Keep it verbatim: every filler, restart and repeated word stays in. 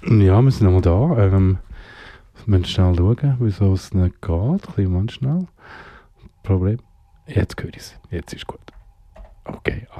Ja, wir sind nochmal da. Ähm, wir müssen schnell schauen, wieso es nicht geht. Ein bisschen Moment schnell. Problem. Jetzt höre ich es. Jetzt ist gut. Okay,